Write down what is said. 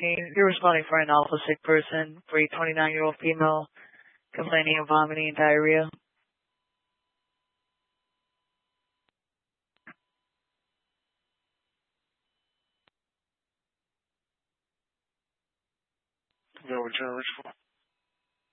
You're responding for an alpha sick person for a 29-year-old female complaining of vomiting and diarrhea. Is that what you're rich for?